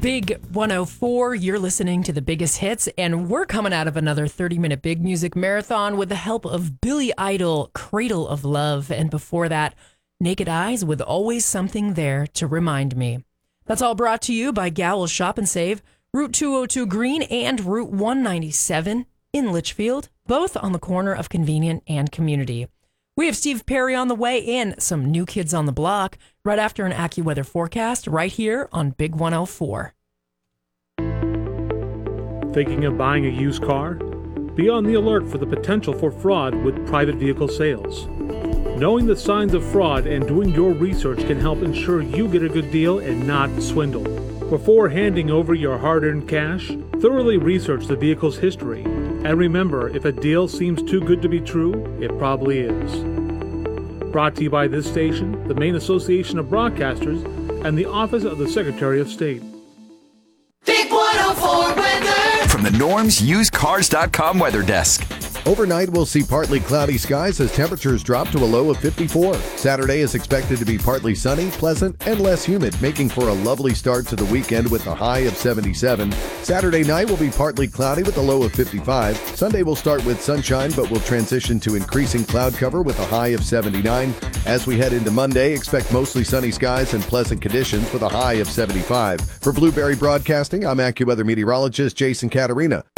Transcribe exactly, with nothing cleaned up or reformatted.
Big one oh four, you're listening to the biggest hits, and we're coming out of another thirty-minute big music marathon with the help of Billy Idol, Cradle of Love, and before that, Naked Eyes with Always Something There to Remind Me. That's all brought to you by Gowell's Shop and Save, Route two oh two Green and Route one ninety-seven in Litchfield, both on the corner of Convenient and Community. We have Steve Perry on the way in, some New Kids on the Block, right after an AccuWeather forecast, right here on Big one oh four. Thinking of buying a used car? Be on the alert for the potential for fraud with private vehicle sales. Knowing the signs of fraud and doing your research can help ensure you get a good deal and not swindled. Before handing over your hard-earned cash, thoroughly research the vehicle's history. And remember, if a deal seems too good to be true, it probably is. Brought to you by this station, the Maine Association of Broadcasters, and the Office of the Secretary of State. Big one oh four weather. From the Norms Used Cars dot com weather desk. Overnight, we'll see partly cloudy skies as temperatures drop to a low of fifty-four. Saturday is expected to be partly sunny, pleasant, and less humid, making for a lovely start to the weekend with a high of seventy-seven. Saturday night will be partly cloudy with a low of fifty-five. Sunday will start with sunshine, but will transition to increasing cloud cover with a high of seventy-nine. As we head into Monday, expect mostly sunny skies and pleasant conditions with a high of seventy-five. For Blueberry Broadcasting, I'm AccuWeather meteorologist Jason Caterina.